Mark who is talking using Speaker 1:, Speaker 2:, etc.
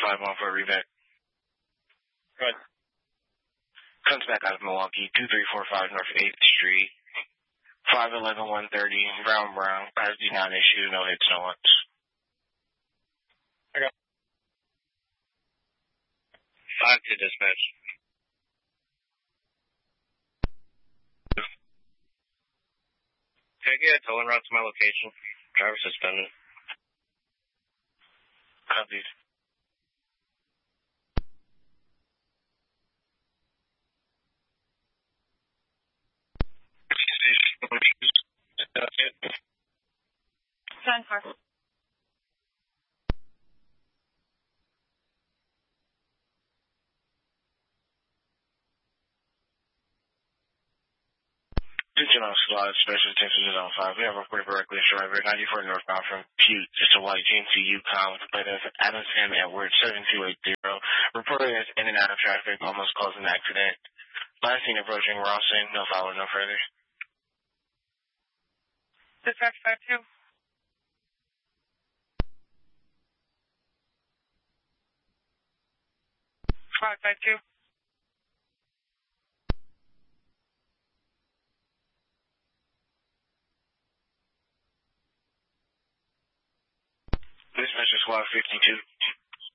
Speaker 1: 451 for a revet.
Speaker 2: Good.
Speaker 1: Comes back out of Milwaukee, 2345 North 8th Street, 511-130, Brown, pass D non-issue, no hits, no ones.
Speaker 2: I got 5 to dispatch. Can I get a towing route to my location? Driver suspended.
Speaker 1: Copies.
Speaker 3: Sign car.
Speaker 1: Digital Squad, Special Attention to Zone 5. We have reported directly to driver 94 northbound from Butte, just a white GMC Yukon with the plate of Adams M. Edwards 7280. Reported as in and out of traffic, almost caused an accident. Last seen approaching Rawson, no follow, no further.
Speaker 3: Dispatch 52. Five 52.
Speaker 1: Dispatcher Squad 52.